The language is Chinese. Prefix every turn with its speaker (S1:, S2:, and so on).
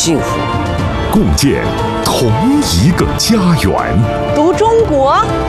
S1: 幸福。
S2: 共建同一个家园。
S3: 读中国，